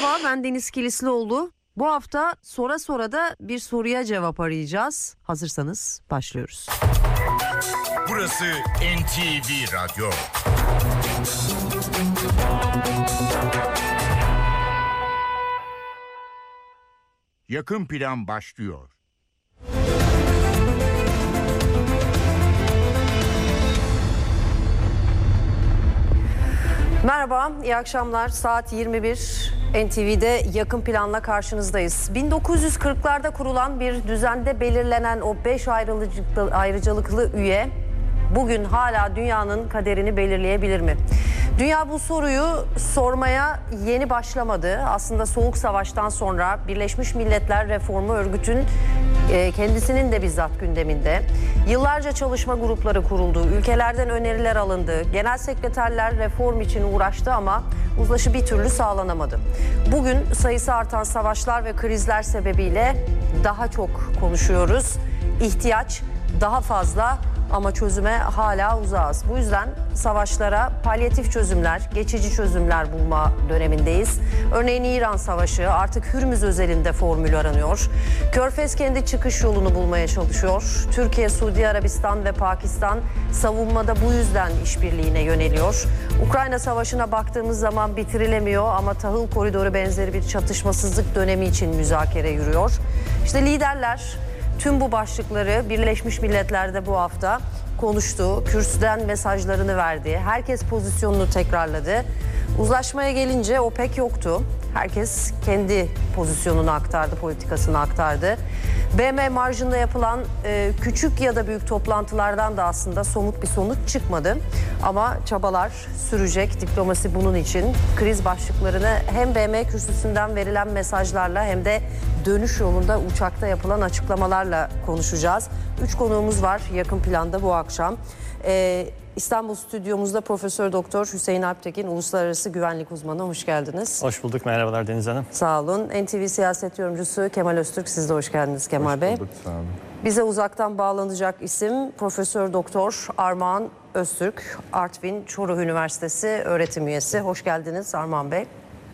Merhaba, ben Deniz Kilislioğlu. Bu hafta Sora Sora'da bir soruya cevap arayacağız. Hazırsanız başlıyoruz. Burası NTV Radyo. Yakın plan başlıyor. Merhaba, iyi akşamlar. Saat 21. NTV'de yakın planla karşınızdayız. 1940'larda kurulan bir düzende belirlenen o 5 ayrıcalıklı üye bugün hala dünyanın kaderini belirleyebilir mi? Dünya bu soruyu sormaya yeni başlamadı. Aslında Soğuk Savaş'tan sonra Birleşmiş Milletler Reformu Örgütü'nün kendisinin de bizzat gündeminde. Yıllarca çalışma grupları kuruldu, ülkelerden öneriler alındı. Genel sekreterler reform için uğraştı ama uzlaşı bir türlü sağlanamadı. Bugün sayısı artan savaşlar ve krizler sebebiyle daha çok konuşuyoruz. İhtiyaç daha fazla ama çözüme hala uzağız. Bu yüzden savaşlara palyatif çözümler, geçici çözümler bulma dönemindeyiz. Örneğin İran Savaşı artık Hürmüz özelinde formül aranıyor. Körfez kendi çıkış yolunu bulmaya çalışıyor. Türkiye, Suudi Arabistan ve Pakistan savunmada bu yüzden işbirliğine yöneliyor. Ukrayna Savaşı'na baktığımız zaman bitirilemiyor ama tahıl koridoru benzeri bir çatışmasızlık dönemi için müzakere yürüyor. İşte liderler tüm bu başlıkları Birleşmiş Milletler'de bu hafta konuştu. Kürsüden mesajlarını verdi. Herkes pozisyonunu tekrarladı. Uzlaşmaya gelince o pek yoktu. Herkes kendi pozisyonunu aktardı, politikasını aktardı. BM marjında yapılan küçük ya da büyük toplantılardan da aslında somut bir sonuç çıkmadı. Ama çabalar sürecek. Diplomasi bunun için. Kriz başlıklarını hem BM kürsüsünden verilen mesajlarla hem de dönüş yolunda uçakta yapılan açıklamalarla konuşacağız. 3 konuğumuz var yakın planda bu akşam. İstanbul stüdyomuzda Profesör Doktor Hüseyin Alptekin, uluslararası güvenlik uzmanı. Hoş geldiniz. Hoş bulduk. Merhabalar Deniz Hanım. Sağ olun. NTV siyaset yorumcusu Kemal Öztürk. Siz de hoş geldiniz Kemal Bey. Hoş bulduk. Sağ olun. Bize uzaktan bağlanacak isim Profesör Doktor Armağan Öztürk, Artvin Çoruh Üniversitesi öğretim üyesi. Hoş geldiniz Armağan Bey.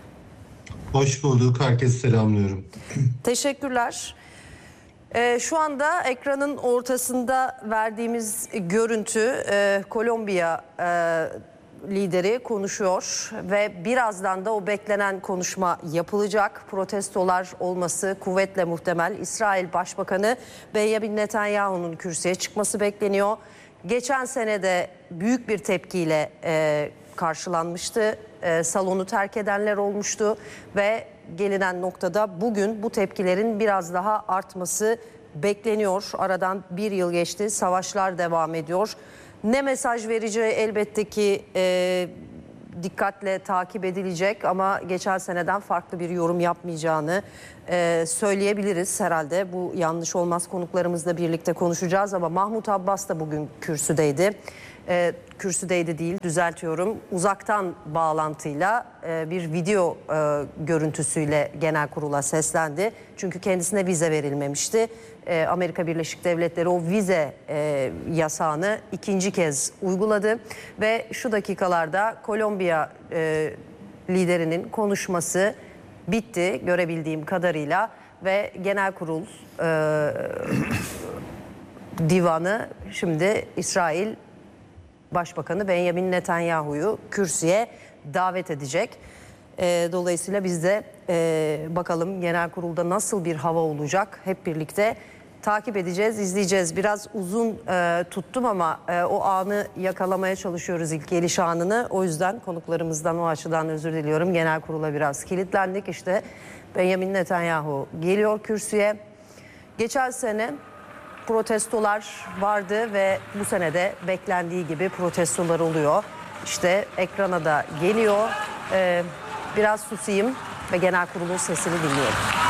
Hoş bulduk. Herkese selamlıyorum. Teşekkürler. Şu anda ekranın ortasında verdiğimiz görüntü Kolombiya lideri konuşuyor ve birazdan da o beklenen konuşma yapılacak. Protestolar olması kuvvetle muhtemel. İsrail Başbakanı Benjamin Netanyahu'nun kürsüye çıkması bekleniyor. Geçen sene de büyük bir tepkiyle karşılanmıştı. Salonu terk edenler olmuştu ve gelinen noktada bugün bu tepkilerin biraz daha artması bekleniyor. Aradan bir yıl geçti, savaşlar devam ediyor. Ne mesaj vereceği elbette ki dikkatle takip edilecek ama geçen seneden farklı bir yorum yapmayacağını söyleyebiliriz herhalde. Bu yanlış olmaz, konuklarımızla birlikte konuşacağız ama Mahmut Abbas da bugün kürsüdeydi. Kürsüdeydi değil, düzeltiyorum. Uzaktan bağlantıyla bir video görüntüsüyle genel kurula seslendi. Çünkü kendisine vize verilmemişti. Amerika Birleşik Devletleri o vize yasağını ikinci kez uyguladı. Ve şu dakikalarda Kolombiya liderinin konuşması bitti görebildiğim kadarıyla. Ve genel kurul divanı şimdi İsrail Başbakanı Benjamin Netanyahu'yu kürsüye davet edecek. Dolayısıyla biz de bakalım genel kurulda nasıl bir hava olacak hep birlikte takip edeceğiz, izleyeceğiz. Biraz uzun tuttum ama o anı yakalamaya çalışıyoruz, ilk geliş anını. O yüzden konuklarımızdan o açıdan özür diliyorum. Genel kurula biraz kilitlendik. İşte Benjamin Netanyahu geliyor kürsüye. Geçen sene protestolar vardı ve bu sene de beklendiği gibi protestolar oluyor. İşte ekrana da geliyor. Biraz susayım ve genel kurulun sesini dinleyelim.